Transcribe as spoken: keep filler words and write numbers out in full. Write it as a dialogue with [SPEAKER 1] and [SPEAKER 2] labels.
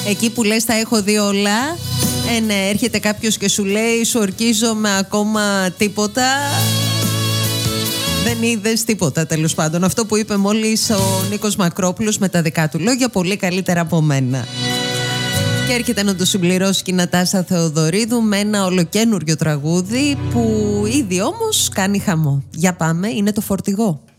[SPEAKER 1] Εκεί που λες τα έχω δει όλα, ε, ναι, έρχεται κάποιος και σου λέει σου ορκίζομαι ακόμα τίποτα. Δεν είδες τίποτα, τέλος πάντων. Αυτό που είπε μόλις ο Νίκος Μακρόπουλος με τα δικά του λόγια, πολύ καλύτερα από μένα. Και έρχεται να το συμπληρώσει και η Νατάσα Θεοδωρίδου με ένα ολοκένουργιο τραγούδι που ήδη όμως κάνει χαμό. Για πάμε, είναι το Φορτηγό.